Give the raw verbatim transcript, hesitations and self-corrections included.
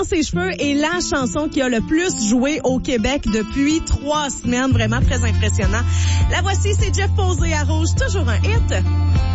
dans ses cheveux est la chanson qui a le plus joué au Québec depuis trois semaines. Vraiment très impressionnant. La voici, c'est Jeff Posey à Rouge. Toujours un hit.